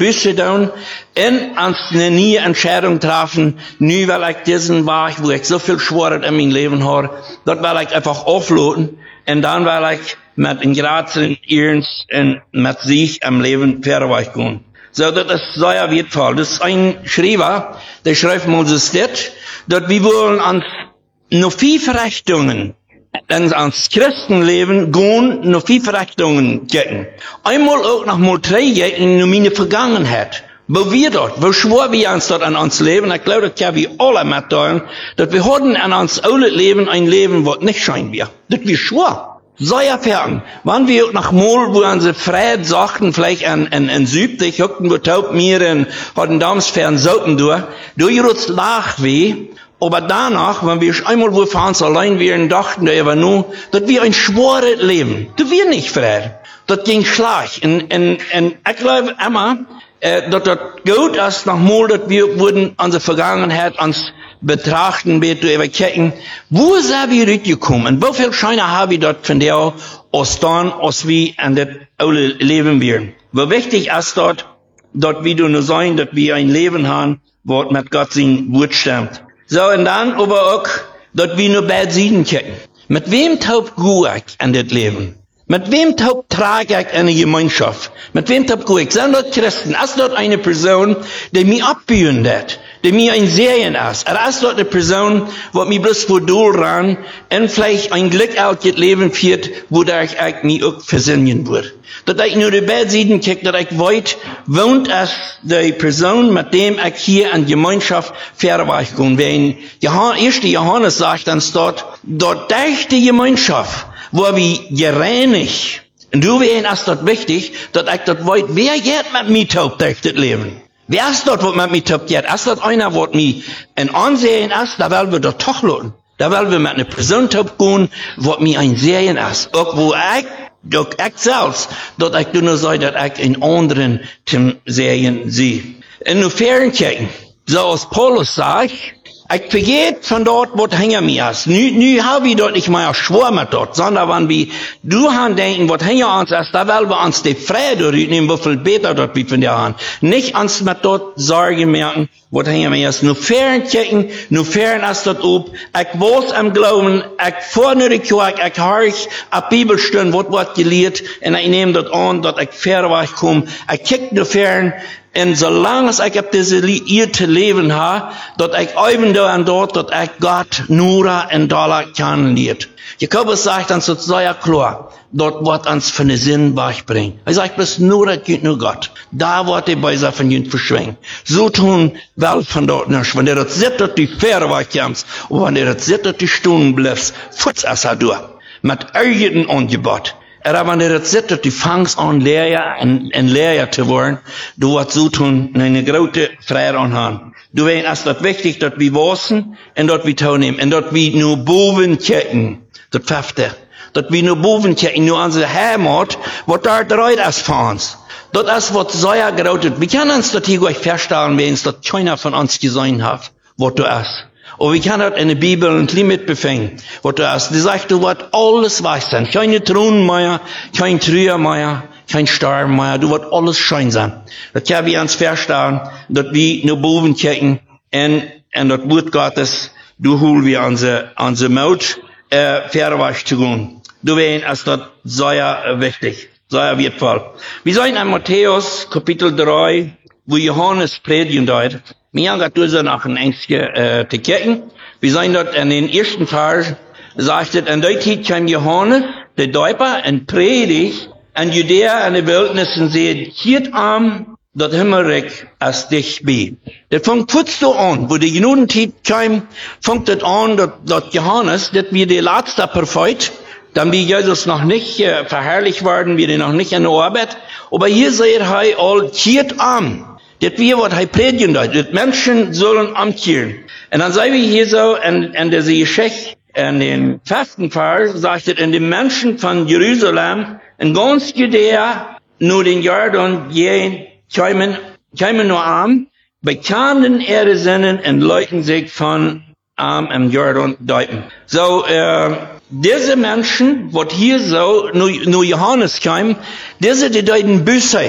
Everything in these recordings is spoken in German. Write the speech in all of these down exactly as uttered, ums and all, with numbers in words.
Büsse tun, und ans eine neue Entscheidung treffen, nu weil ich diesen Weg, wo ich so viel Schwierigkeit in meinem Leben habe, dort will ich einfach aufladen, und dann will ich mit einem großen Ernst und mit sich am Leben vorwärts gehen. So, das ist sehr wertvoll. Das ist ein Schreiber, der schreibt uns das, dass wir wollen an noch viel Verrichtungen, dann ans Christenleben gehen, noch viel Verrichtungen gehen. Einmal auch noch mal drei gehen in meine Vergangenheit. Wo wir dort, wo schwor wir uns dort an uns Leben, ich glaube, das können wir alle mitteilen, dass wir hatten an uns alle Leben ein Leben, was nicht schein wir. Das wir schwor. Sehr fern. Wenn wir nach mal, wo unsere Freiheit sagten, vielleicht an, an, an Südlich, hockten wir taub mir und hatten damals fern Souten durch, du jut's lach weh, aber danach, wenn wir einmal wo für uns allein wären, dachten wir aber nur, dass wir ein schweres Leben, dass wir nicht frei. Das ging schlag. Und, und, und ich glaube immer, äh, dass das gut ist, noch mal, dass wir wurden unsere Vergangenheit uns betrachten, bitte überchecken, wo sind wir rübergekommen? Wie viel Scheine habe ich dort von der, aus dann, aus wie an das alte Leben wir? Wie wichtig ist dort, dort wie du nur sein, dass wir ein Leben haben, wo mit Gott sein Wort stimmt. So, und dann aber auch, dass wir nur bald sehen können. Mit wem taub gu ich an das Leben? Mit wem taub trage ich eine Gemeinschaft? Mit wem taub gu ich? Sind dort Christen? Ist dort eine Person, die mich abbühen wird? Die mir ein Serien ist. Er ist dort eine Person, wo mir bloß vor Dol ran und vielleicht ein Glück out das Leben führt, wo da ich, ich mich auch versinnen würde. Dass ich nur die Bedsiden kick, dass ich weit wohnt als die Person, mit dem ich hier in Gemeinschaft verweich kann. Wenn Johann, erste Johannes sagt dann dort, dort durch die Gemeinschaft, wo wir gereinigt, und du wehen ist dort wichtig, dass ich dort weit, wer geht mit mir taub durch das Leben? Wer ist dort, was mit mir taub geht? Ist dort einer, was mir ein Ansehen ist, da wollen wir dort doch lassen. Da wollen wir mit einer Person taub gehen, was mir ein Sehen ist. Auch wo ich, doch ich selbst, dort ich nur sage, dass ich in anderen zum Sehen sehe. In nur Fernkicken, so als Paulus sagt, ich vergeht von dort, was hinter mir ist. Nu, nu habe ich dort nicht mehr schwor mit dort, sondern wenn wir du han denken, was hinter uns ist, da wollen wir uns die Freude nehmen, wie viel besser dort wie von der Hand. Nicht uns mit dort Sorge merken, was hinter mir ist. Nur fern kicken, nur fern ist dort ob. Ich weiß am Glauben, ich vorne die Kirche, ich höre a Bibelstunde, was wird gelehrt, und ich nehme dort an, dass ich fairweg komme. Ich kick nur fern, und solange ich auf diese irrte Leben habe, dass ich eben da und dort, dass ich Gott nur in Dollar kennenlernt. Jakobus sagt dann so sehr klar, dort wird uns von den Sinn wegbringen. Er sagt, bis nur das geht nur Gott. Da wird die Beiser von jüngst verschwingen. So tun Welt von dort nicht. Wenn ihr das seht, dass die Fähre wegkommst, und wenn ihr das seht, dass die Stunden bleibst, futz es er durch. Mit irgendeinem Angebot. Aber wenn ihr das seht, dass die fangst an, Lehrer und, und Lehrer zu werden, du wirst so tun, eine große Freude anhaben. Du weißt, es ist wichtig, dass wir wissen, und dass wir teilnehmen, und dass wir nur boven kicken. Das fünfte. Dass wir nur boven kicken, nur unsere Heimat, was da dreht ist für uns. Das ist, was sehr groß ist. Wir können uns das hier gleich feststellen, wenn es das keiner von uns gesehen hat, was du ist. Und wir können das in der Bibel ein bisschen mitbefangen, was du hast. Die sagt, du wirst alles weiß sein. Keine Thron mehr, kein Trüher mehr, kein Sterben mehr. Du wirst alles schein sein. Das können wir uns feststellen, dass wir nur boven kicken, und, und das Wort Gottes, du hol wir unsere, unsere Maut, äh, fairweg zu gehen. Du weißt, ist das sehr wichtig, sehr wertvoll. Wir sind in Matthäus, Kapitel drei, wo Johannes predigen dort. Wir haben gerade nach ein Ängstchen, äh, zu kicken. Wir sind dort in den ersten Vers, sagt es, in der Zeit kam Johannes, der Däufer, und predigt, in Judäa, in der Wildnis, und sagt, hier am, das Himmelreich als dich bei. Das fängt kurz so an, wo die Judentheit kam, fängt das an, dass, dass Johannes, das wir der letzte Prophet, dann wie Jesus noch nicht äh, verherrlicht worden, wir noch nicht in der Arbeit, aber hier sagt er, all, hier am, das wir, was er predigen dort, das Menschen sollen amtieren. Und dann sagen wir hier so, in, in der Geschichte, in den festen Fall, sagt er, in den Menschen von Jerusalem, in ganz Judäa, nur den Jordan, gehen, kämen, kämen nur arm, bekamen ihre Sinnen und leuten sich von arm im Jordan deuten. So, äh, diese Menschen, was hier so, nur, nur Johannes kam, diese, die deuten Büsse.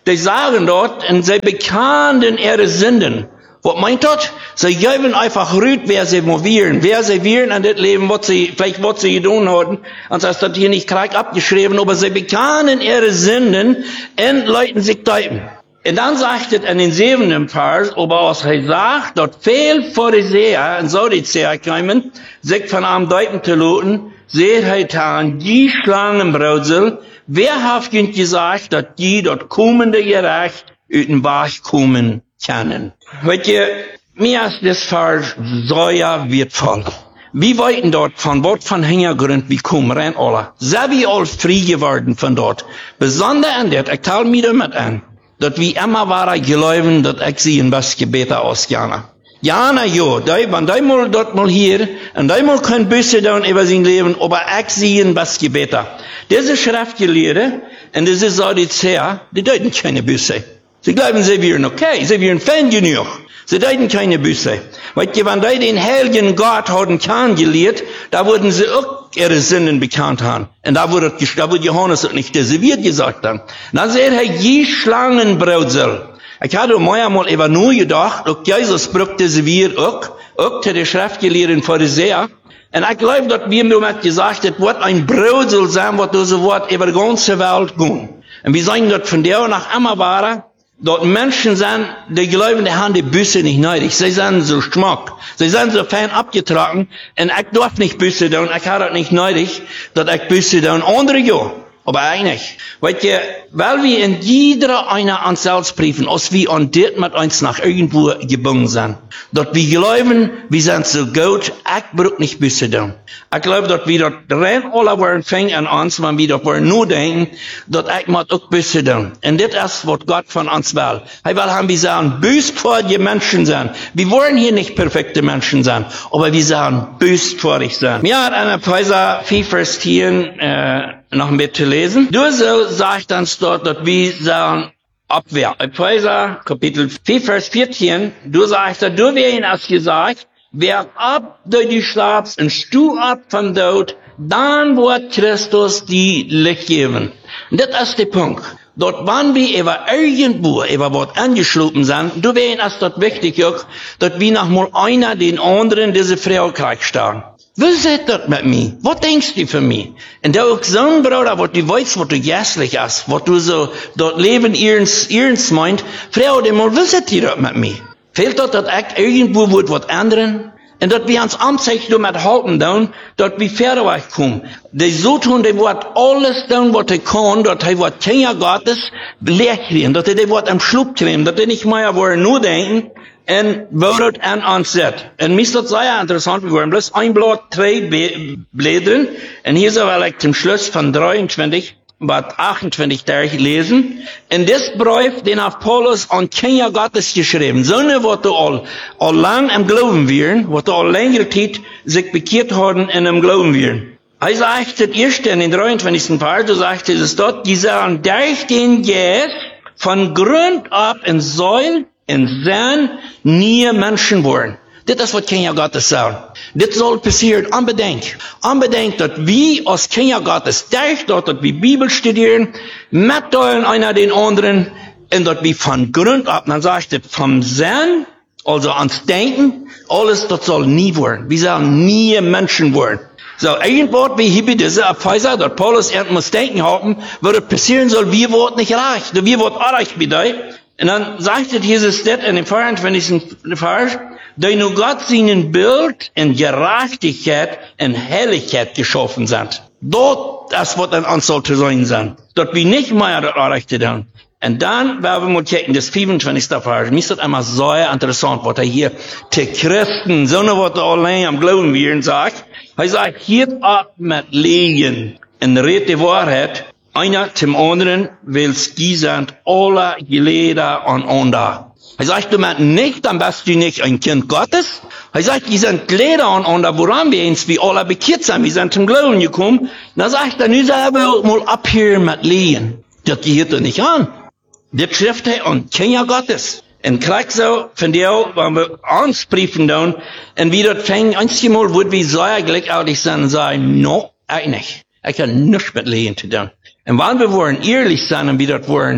Die sagen dort, und sie bekannten ihre Sünden. Was meint das? Sie geben einfach rüt, wer sie movieren, wer sie wären an das Leben, was sie, vielleicht was sie getan hatten. Und das ist das hier nicht korrekt abgeschrieben, aber sie bekannten ihre Sünden und leuten sich deuten. Und dann sagt es in den siebenten Vers, aber was er sagt, dort viel Pharisäer und Sadduzäer kommen, sich von einem deuten zu lassen, seht er an die Schlangenbrautsel, wer hat ihnen gesagt, dass die dort kommende Gerecht uit den Weg kommen können. Weet je, mir ist das Vers sehr wertvoll. Wir wollten dort von Wort von Hintergrund wie kommen rein alle. Sehr wie all frei geworden von dort. Besonders an das, ich teile mir damit an, dass wir immer waren geläuben, dass ich sie in was Gebete ausgerne. Ja, na jo, da, wenn da mal dort mal hier, und da mal kein Büsse da über sein Leben, aber ich sie in was Gebete. Diese Schriftgelehrte, und diese Sadduzäer, die deuten keine Büsse. Sie glauben, sie wären okay, sie wären fein genug. Sie deuten keine Büsse. Weil die, wenn die den heiligen Gott hatten kennengelernt, da wurden sie auch ihre Sünden bekannt haben. Und da wurde, da wurde Johannes auch nicht deserviert gesagt haben. Dann sagt er, je Schlangenbrautsel. Ich hatte mir einmal über nur gedacht, auch Jesus brauchte sie wir auch, auch zu der Schriftgelehrten Pharisäer. Und ich glaube, dass wir mir mal gesagt hat, was ein Brautsel sein, was diese Wort über die ganze Welt gehen. Und wir sagen dort von der nach immer waren, dort Menschen sind, die glauben, die haben die Büsse nicht nötig. Sie sind so schmuck. Sie sind so fein abgetragen. Und ich darf nicht Büsse tun. Ich habe das nicht nötig, dass ich Büsse tun. Andere ja. Aber eigentlich. Weißt ihr, weil wir in jeder einer Anseltsbriefen, als wir an dit mit uns nach irgendwo gebunden sind, dort wir glauben, wir sind so gut, ich brauch nicht Büsse tun. Ich glaube, dass wir dort rein alle waren fängen an uns, wenn wir dort wollen nur denken, dass ich mal auch Büsse tun. Und das ist, was Gott von uns will. Er will haben wir sagen, bös vor die Menschen sein. Wir wollen hier nicht perfekte Menschen sein, aber wir sagen, bös vor dich sein. Mir hat eine Preiser vier Vers zehn, äh, noch ein bisschen lesen. Du so sagt uns dort, dass wir sagen, Abwehr. Epheser, Kapitel vier, Vers vierzehn, du sagst, du wir ihn als gesagt, wer ab durch die Schlaf und stu ab von dort, dann wird Christus die Licht geben. Und das ist der Punkt. Dort waren wir über irgendwo, über was angeschlossen sind, du wir ihn als dort wichtig auch, dass wir noch mal einer den anderen diese Frau kriegt. Was ist das mit mir? Was denkst du für mich? Und da auch so ein Bruder, was du weißt, was du gästlich hast, was du so dort Leben ihrens, ihrens meint, Frau, dem mal, was ist das mit mir? Fehlt dort, dass ich irgendwo wird was ändern? Und dass wir uns anzeichen damit halten, dann, dass wir fertig kommen. Die so tun, die wird alles tun, was sie kann, dass die wird Kinder Gottes lehren, dass die wird am Schluck kriegen, dass die nicht mehr wollen nur denken, und woord an ons zet. En mis dat sehr interessant, wir wollen bloß ein Blatt, drei Blättern, und hier soll ich zum Schluss von dreiundzwanzig, bis achtundzwanzig lesen. Und das Brief, den hat Paulus an Kinder Gottes geschrieben, so eine, was du all, all lang am Glauben wären, was du all längere Zeit sich bekehrt haben und am Glauben wären. Er sagt, das erste, in den dreiundzwanzigsten Vers, du sagst es dort, die sagen, durch den Geist von Grund ab in Säulen, und sein nie Menschen wollen. Das ist, was Kinder Gottes sagen. Das soll passieren, unbedingt. Unbedingt, dass wir als Kinder Gottes durch dort, dass wir Bibel studieren, mitteilen einer den anderen, und dass wir von Grund ab, dann sagt es, vom Sein, also ans Denken, alles, das soll nie wollen. Wir sollen nie Menschen wollen. So, irgendwo, wie hier bei dieser Epheser, dass Paulus muss denken haben, was passieren soll, wir wird nicht erreicht. Wir wird erreicht bei dir. Und dann sagt Jesus das in dem vierundzwanzigsten Vers, da nur Gott seinen Bild in Gerechtigkeit und Herrlichkeit geschaffen sind. Dort, das wird an uns sollte sein sein. Dort wir nicht mehr das Erreichte tun. Und dann werden wir mal checken, das fünfundzwanzigste Vers. Mir ist das einmal sehr interessant, was er hier zu Christen, so eine, was er allein am Glauben wären, sagt. Er sagt, hier ab mit Lehen und redet die Wahrheit. Einer zum anderen will's gießen, alle Geleder an ander. Er sagt, du meinst nicht, dann bist du nicht ein Kind Gottes. Er sagt, die sind Geleder an ander, woran wir uns wie alle bekehrt sind, wir sind zum Glauben gekommen. Dann sagt er, nu sollen wir mal abhören mit Lehen. Das gehört doch nicht an. Das schrift er an Kinder Gottes. Und krieg so, von der, wenn wir uns briefen dann, und wir dort fängen, einmal, wo wir sehr glücklich sind und sagen, no, eigentlich. Ich kann nichts mit Lehen zu tun. Und wenn wir wollen ehrlich sein und wir dort wollen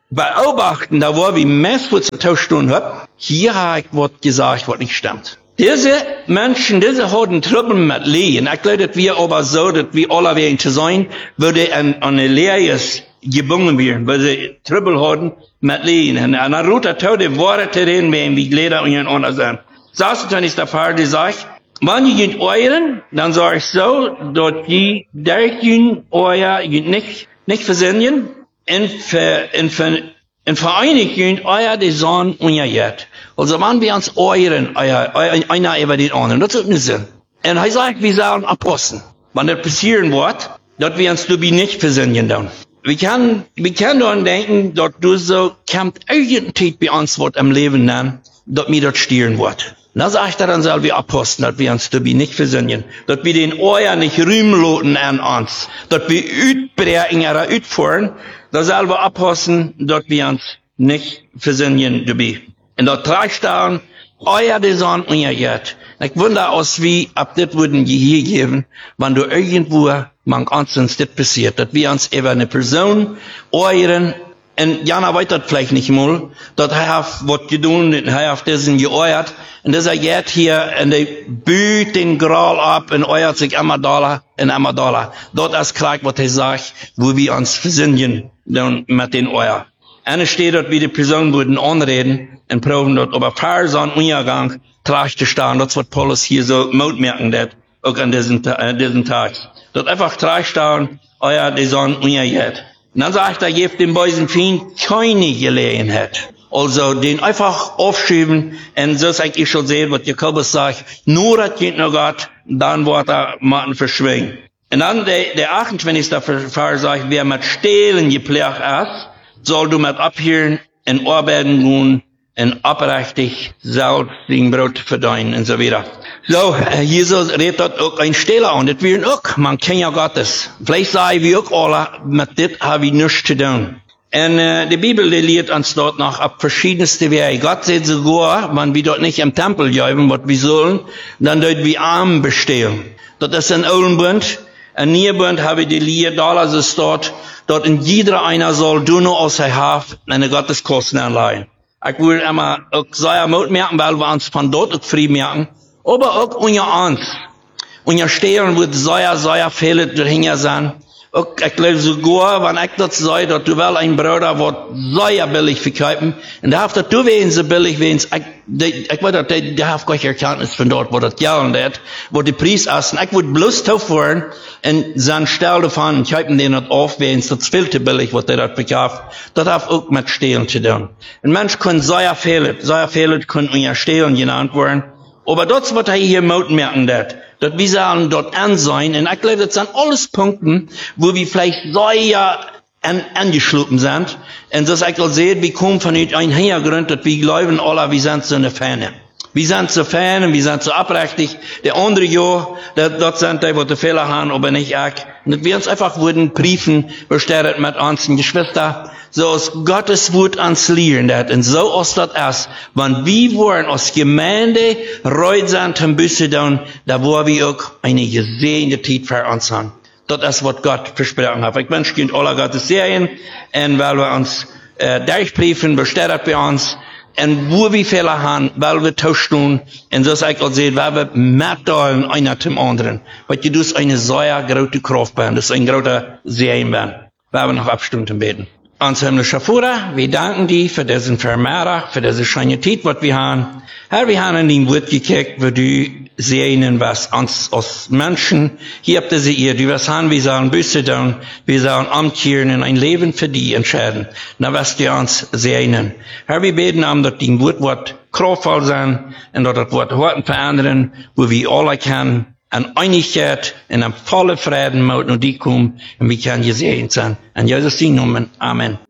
beobachten, da war wie Mess, was ich tauschen hab, hier habe ich was gesagt, was nicht stimmt. Diese Menschen, diese haben Trouble mit Lehen. Ich glaube, dass wir aber so, dass wir alle werden zu sein, würde an eine Lehre gebunden werden, weil sie Trouble haben mit Lehen. Und an der Route Tode Worte zu reden, wenn wie Glieder und anderen sind. Satan ist der Fall, der sagt, wenn ihr geht euren, dann sage ich so, dass die derchen euer nicht, nicht versenden, in, in, in, in Vereinigung euer die Sohn und ihr Jet. Also wenn wir uns euren, euer, euer, einer über den anderen, das ist nicht Sinn. Und er sagt, wir sollen Aposteln. Wenn das passieren wird, dass wir uns dabei nicht versenden dann. Wir können, wir können dann denken, dass du so, kommt irgendwie bei uns was im Leben nennen, dass mir das stieren wird. Da sagt er dann selber wie Apostel, dass wir uns dabei nicht versenden, dass wir den Euer nicht rühmloten an uns, dass wir utbrechen oder utfahren, da selber Apostel, dass wir uns nicht versenden dabei. Und dort trägt dann Euer die Sonne und ihr Geld. Ich wundere aus, wie ab das würden die hier geben, wenn du irgendwo, man uns das passiert, dass wir uns über eine Person euren, und Jana weiß das vielleicht nicht mal, dass er hat was getan, er hat diesen geeuert, und dass er geht hier, und er büht den Gral ab, und euert sich immer Dollar, und immer Dollar. Dort ist klar, was er sagt, wo wir uns versenden, dann mit den Euer. Und es steht dort, wie die Personen würden anreden, und proben dort, aber paar so ein Untergang, trage zu stehen, das wird Paulus hier so mutmerken, das, auch an diesen, äh, diesen Tag. Dort einfach trage stehen, euer, die Sonne untergeht. Und dann sagt er, gebt dem bösen Feind keine Gelegenheit. Also, den einfach aufschieben, und so sag ich schon sehen, was Jakobus sagt, nur das geht noch Gott, dann wird er mal verschwingen. Und dann der, der achtundzwanzigste Vers sagt, wer mit Stehlen gepflegt ist, soll du mit abhören, in Arbeiten gehen, in abrechtig salzigen Brot verdienen, und so weiter. So, Jesus redet dort auch ein Stehler an, das wären auch, man kennt ja Gottes. Vielleicht sagen wir auch alle, mit das habe ich nichts zu tun. Und äh, die Bibel, die lehrt uns dort noch ab verschiedenste Wege. Gott sagt sogar, wenn wir dort nicht im Tempel geben, was wir sollen, dann dort wir Armen bestehen. Dort ist ein Ölbund, ein Nierbund habe ich die Lehre, da ist es dort, dort in jeder einer soll du nur aus der Haft eine Gotteskosten anleihen. Ich will immer auch sehr Mut merken, weil wir uns von dort auch frei merken, aber auch unser Angst. Unser Stehen wird sehr, sehr viele dahinter sein. Auch, ich glaube sogar, wenn ich das sage, dass du wel ein Bruder wird sehr billig verkaufen, und da haft das du wen so billig wen, ich, ich weiß, der, der hat keine Erkenntnis von dort, wo das Geld hat, wo die Preis ist, ich würde bloß tauffahren, und sein Stell davon, und kaufen den das auf, wen das viel zu billig, was der dort verkauft, das hat auch mit Stehlen zu tun. Ein Mensch kann sehr viele, sehr viele können unser Stehlen genannt werden, aber das, was er hier Mut merken hat, dass wir sollen dort an sein, und ich glaube, das sind alles Punkte, wo wir vielleicht sehr an, angeschlossen sind, und das ich auch sehe, wir kommen von einem Hintergrund, dass wir glauben, alle, wir sind so eine Ferne. Wir sind so Fan, wir sind so abrechtig. Der andere ja, dort sind die, wo die Fehler haben, aber nicht ich. Und wir uns einfach wurden Briefen bestellt mit unseren Geschwistern, so aus Gottes Wort ans Lehren, und so aus das erst, wenn wir wollen, aus Gemeinde, reut sind, ein bisschen dann, da wo wir auch eine gesegnete Zeit für uns haben. Das ist, was Gott versprochen hat. Ich wünsche Ihnen alle Gottes Serien, und weil wir uns, äh, durchbriefen, bestellt bei uns, und wo wir Fehler haben, weil wir tauschen, und so sag ich auch sehen, weil wir mitteilen einer zum anderen. Weil du das eine sehr große Kraft bist, das ist ein großer Segen bist. Weil wir noch abstunden beten. Uns himmlischer Vater, wir danken dir für diesen Vermehrung, für diese schöne Zeit, was wir haben. Herr, wir haben in dem Wort gekickt, wo du sehen, was uns als Menschen, hier habt ihr sie ihr, die was haben, wir sollen Büsse tun, wir sollen umkehren und ein Leben für die entscheiden. Na, was die uns sehen. Herr, wir beten um, dass dein Wort wird kraftvoll sein, und dass das Wort heute verändern, wo wir alle können, an Einigkeit, in einem vollen Frieden, mit und die kommen, und wir können gesehen sein. In Jesus' Namen, Amen.